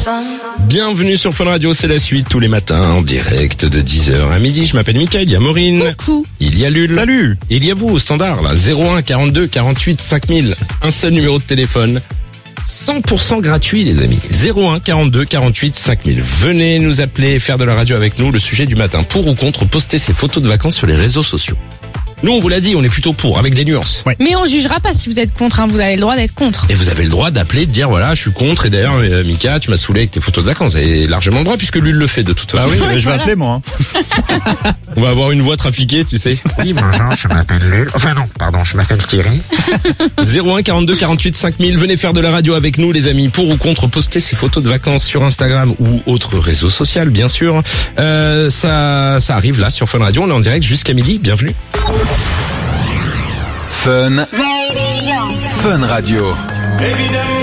Bienvenue sur Fun Radio, c'est la suite tous les matins en direct de 10h à midi. Je m'appelle Mickaël, il y a Maureen. Coucou. Il y a Lul. Salut. Il y a vous au standard là, 01 42 48 5000. Un seul numéro de téléphone. 100% gratuit les amis. 01 42 48 5000. Venez nous appeler, faire de la radio avec nous. Le sujet du matin, pour ou contre poster ses photos de vacances sur les réseaux sociaux. Nous on vous l'a dit, on est plutôt pour, avec des nuances. Ouais. Mais on jugera pas si vous êtes contre, hein. Vous avez le droit d'être contre. Et vous avez le droit d'appeler, de dire voilà, je suis contre. Et d'ailleurs, Mika, tu m'as saoulé avec tes photos de vacances. Et largement le droit puisque lui le fait de toute façon. Ah oui, mais je vais Voilà. appeler moi. On va avoir une voix trafiquée, tu sais. Oui, bonjour, je m'appelle Lul. Enfin non, pardon, je m'appelle Thierry. 01 42 48 5000. Venez faire de la radio avec nous, les amis. Pour ou contre poster ses photos de vacances sur Instagram ou autre réseau social, bien sûr. Ça arrive là sur Fun Radio. On est en direct jusqu'à midi. Bienvenue. Fun Radio.